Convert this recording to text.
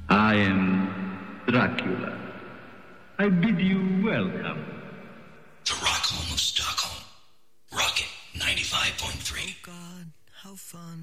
I am Dracula. I bid you welcome. The Rock Home of Stockholm. Rocket 95.3. Oh God, how fun.